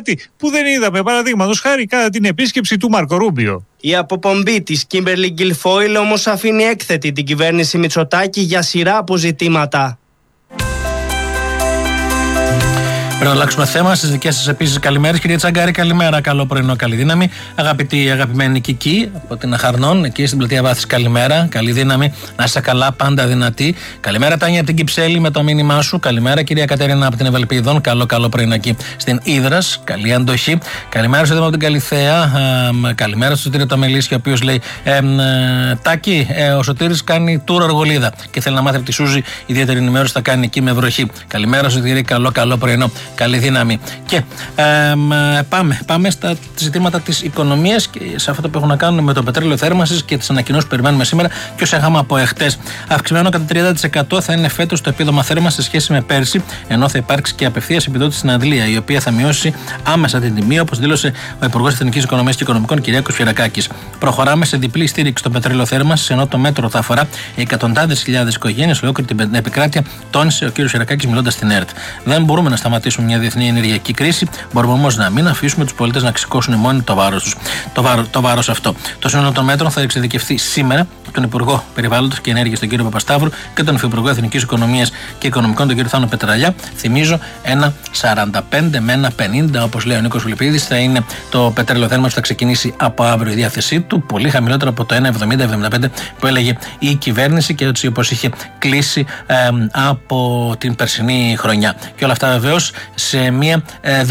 Κάτι που δεν είδαμε, παραδείγματος χάρη, κατά την επίσκεψη του Μάρκο Ρούμπιο. Η αποπομπή της Κίμπερλι Γκιλφόιλ όμως αφήνει έκθετη την κυβέρνηση Μητσοτάκη για σειρά αποζητήματα. Πρέπει να αλλάξουμε θέμα. Στις δικές σας επίσης καλημέρες. Κυρία Τσαγκάρη, καλημέρα. Καλό πρωινό, καλή δύναμη. Αγαπημένη Κική από την Αχαρνών, εκεί στην πλατεία Βάθης, καλημέρα. Καλή δύναμη. Να είσαι καλά, πάντα δυνατή. Καλημέρα, Τάνια από την Κυψέλη με το μήνυμά σου. Καλημέρα, κυρία Κατερίνα από την Ευελπίδων. Καλό πρωινό εκεί στην Ύδρας. Καλή αντοχή. Καλημέρα στο Δήμο από την Καλιθέα. Καλημέρα στο Σωτήριο Ταμελίσια, ο οποίος λέει: Τάκη, ο Σωτήρης κάνει τούρο Αργολίδα και θέλει να μάθει από τη Σούζη ιδιαίτερη ενημέρωση θα κάνει εκεί με βροχή. Καλημέρα, Σωτήρη, καλό πρωινό. Καλή δύναμη. Και πάμε στα ζητήματα της οικονομίας και σε αυτό που έχουν να κάνουν με το πετρέλαιο θέρμανσης και τις ανακοινώσεις που περιμένουμε σήμερα και όσα είχαμε από εχθές. Αυξημένο κατά 30% θα είναι φέτος το επίδομα θέρμανσης σε σχέση με πέρσι, ενώ θα υπάρξει και απευθείας επιδότηση στην Αντλία, η οποία θα μειώσει άμεσα την τιμή, όπως δήλωσε ο Υπουργός Εθνικής Οικονομίας και Οικονομικών Κυριάκος Φιερακάκης. Προχωράμε σε διπλή στήριξη στο πετρέλαιο θέρμανσης, ενώ το μέτρο θα αφορά εκατοντάδες χιλιάδες οικογένειες ολόκληρη την επικράτεια, τόνισε ο κ. Φιερακάκης μιλώντας στην ΕΡΤ. Δεν μπορούμε να σταματήσουμε μια διεθνή ενεργειακή κρίση, μπορούμε όμως να μην αφήσουμε τους πολίτες να ξηκώσουν μόνοι το βάρος τους. Το βάρος αυτό. Το σύνολο των μέτρων θα εξειδικευτεί σήμερα τον Υπουργό Περιβάλλοντος και Ενέργειας, τον κύριο Παπασταύρου, και τον Υφυπουργό Εθνικής Οικονομίας και Οικονομικών, τον κύριο Θάνο Πετραλιά. Θυμίζω, ένα 45 με ένα 50, όπως λέει ο Νίκος Φιλιππίδης, θα είναι το πετρέλαιο θέρμανσης, θα ξεκινήσει από αύριο η διάθεσή του, πολύ χαμηλότερο από το 1,70-1,75 που έλεγε η κυβέρνηση και έτσι όπως είχε κλείσει από την περσινή χρονιά. Και όλα αυτά βεβαίως σε μια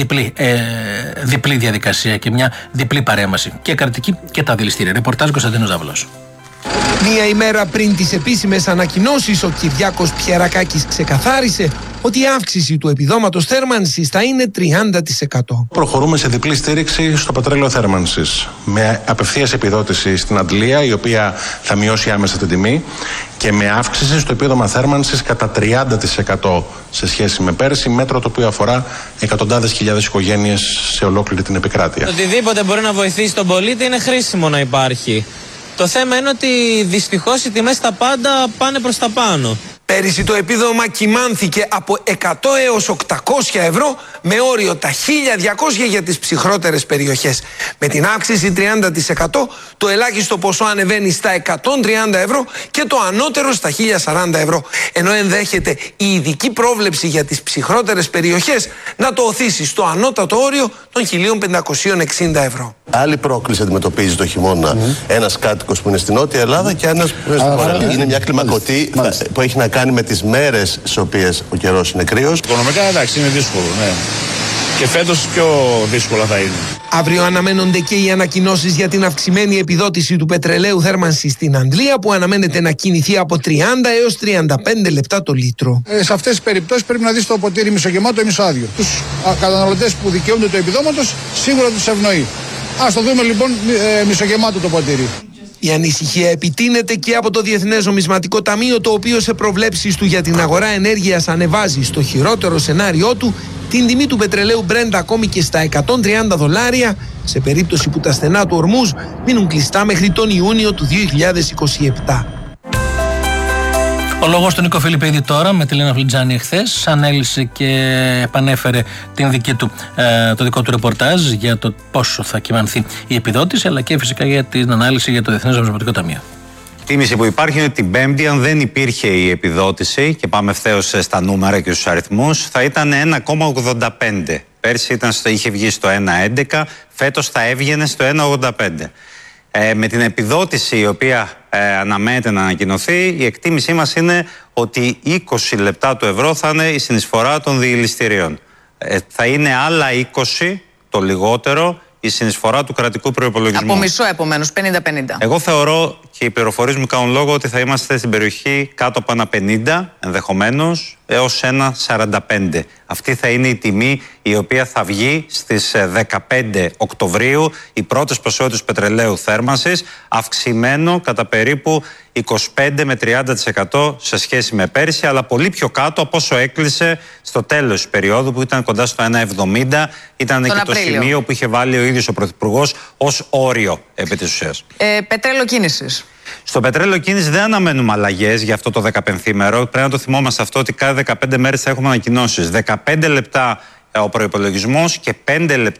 διπλή διαδικασία και μια διπλή παρέμβαση. Και κρατική και τα δηληστήρια. Ρεπορτάζ Κωνσταντίνος Ζάβολος. Μία ημέρα πριν τις επίσημες ανακοινώσεις, ο Κυριάκος Πιερακάκης ξεκαθάρισε ότι η αύξηση του επιδόματος θέρμανσης θα είναι 30%. Προχωρούμε σε διπλή στήριξη στο πετρέλαιο θέρμανσης, με απευθείας επιδότηση στην Αντλία, η οποία θα μειώσει άμεσα την τιμή, και με αύξηση στο επίδομα θέρμανσης κατά 30% σε σχέση με πέρσι, μέτρο το οποίο αφορά εκατοντάδες χιλιάδες οικογένειες σε ολόκληρη την επικράτεια. Οτιδήποτε μπορεί να βοηθήσει τον πολίτη είναι χρήσιμο να υπάρχει. Το θέμα είναι ότι δυστυχώς οι τιμές στα πάντα πάνε προς τα πάνω. Πέρυσι το επίδομα κυμάνθηκε από 100 έως 800 ευρώ με όριο τα 1.200 για τις ψυχρότερες περιοχές. Με την αύξηση 30% το ελάχιστο ποσό ανεβαίνει στα 130 ευρώ και το ανώτερο στα 1.040 ευρώ. Ενώ ενδέχεται η ειδική πρόβλεψη για τις ψυχρότερες περιοχές να το οθήσει στο ανώτατο όριο των 1.560 ευρώ. Άλλη πρόκληση αντιμετωπίζει το χειμώνα ένας κάτοικος που είναι στην Νότια Ελλάδα και ένας που είναι στην Βόρεια. Είναι μια κλιμακωτή που έχει να κάνει με τις μέρες στις οποίες ο καιρός είναι κρύος. Οικονομικά εντάξει, είναι δύσκολο, ναι. Και φέτος πιο δύσκολα θα είναι. Αύριο αναμένονται και οι ανακοινώσεις για την αυξημένη επιδότηση του πετρελαίου θέρμανσης στην Αντλία, που αναμένεται να κινηθεί από 30 έως 35 λεπτά το λίτρο. Σε αυτές τις περιπτώσεις πρέπει να δεις το ποτήρι μισογεμάτο ή μισοάδιο. Τους καταναλωτές που δικαιούνται του επιδόματος σίγουρα τους ευνοεί. Ας το δούμε λοιπόν μισογεμάτο το ποτήρι. Η ανησυχία επιτείνεται και από το Διεθνές Νομισματικό Ταμείο, το οποίο σε προβλέψεις του για την αγορά ενέργειας ανεβάζει στο χειρότερο σενάριό του την τιμή του πετρελαίου Brent ακόμη και στα $130, σε περίπτωση που τα στενά του Ορμούζ μείνουν κλειστά μέχρι τον Ιούνιο του 2027. Ο λόγος του Νίκο Φιλιππίδη τώρα με τη Λένα Φλιτζάνη εχθές ανέλησε και επανέφερε το δικό του ρεπορτάζ για το πόσο θα κυμανθεί η επιδότηση, αλλά και φυσικά για την ανάλυση για το Διεθνές Νομισματικό Ταμείο. Η τίμηση που υπάρχει είναι την Πέμπτη, αν δεν υπήρχε η επιδότηση, και πάμε ευθέως στα νούμερα και στους αριθμούς, θα ήταν 1,85. Πέρσι είχε βγει στο 1,11, φέτος θα έβγαινε στο 1,85. Με την επιδότηση η οποία αναμένεται να ανακοινωθεί, η εκτίμησή μας είναι ότι 20 λεπτά του ευρώ θα είναι η συνεισφορά των διελιστηρίων. Θα είναι άλλα 20 το λιγότερο η συνεισφορά του κρατικού προϋπολογισμού. Από μισό επομένως, 50-50. Εγώ θεωρώ, και οι πληροφορίες μου κάνουν λόγο, ότι θα είμαστε στην περιοχή κάτω από ένα 50 ενδεχομένως έως ένα 45. Αυτή θα είναι η τιμή η οποία θα βγει στις 15 Οκτωβρίου, οι πρώτες ποσότητες πετρελαίου θέρμανσης, αυξημένο κατά περίπου 25 με 30% σε σχέση με πέρυσι, αλλά πολύ πιο κάτω από όσο έκλεισε στο τέλος της περίοδου, που ήταν κοντά στο 1,70. Ήταν και το σημείο που είχε βάλει ο ίδιος ο Πρωθυπουργός ως όριο επί της ουσίας. Πετρέλαιο κίνησης. Στο πετρέλαιο κίνηση δεν αναμένουμε αλλαγές για αυτό το 15μέρο. Πρέπει να το θυμόμαστε αυτό, ότι κάθε 15 μέρες θα έχουμε ανακοινώσεις. 15 λεπτά ο προϋπολογισμός και